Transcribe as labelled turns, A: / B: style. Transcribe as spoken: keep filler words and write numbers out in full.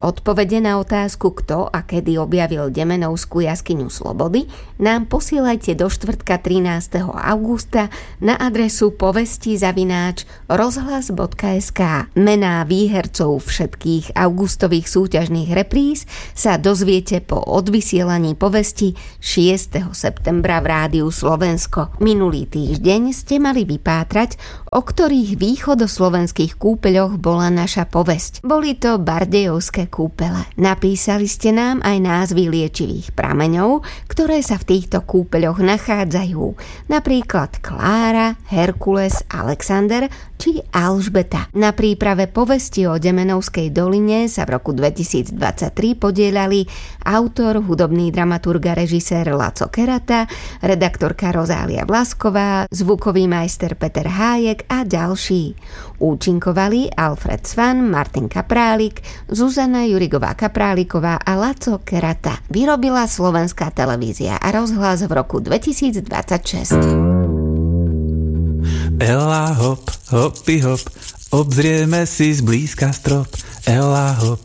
A: Odpovede na otázku, kto a kedy objavil Demenovskú jaskyňu Slobody, nám posielajte do štvrtka trinásteho augusta na adresu povesti zavináč rozhlas bodka es ká. Mená výhercov všetkých augustových súťažných repríz sa dozviete po odvysielaní povesti šiesteho septembra v Rádiu Slovensko. Minulý týždeň ste mali vypátrať, o ktorých východoslovenských kúpeľoch bola naša povesť. Boli to Bardejovské kúpele. Napísali ste nám aj názvy liečivých prameňov, ktoré sa v týchto kúpeľoch nachádzajú. Napríklad Klára, Herkules, Alexander či Alžbeta. Na príprave povesti o Demenovskej doline sa v roku dvetisícdvadsaťtri podieľali autor, hudobný dramaturg a režisér Laco Kerata, redaktorka Rozália Vlasková, zvukový majster Peter Hájek a ďalší. Účinkovali Alfred Svan, Martin Kaprálik, Zuzana Jurigová-Kapráliková a Laco Kerata. Vyrobila Slovenská televízia a rozhlas v roku dvetisícdvadsaťšesť.
B: Ela hop, hopi hop, obzrieme si zblízka strop. Ela hop,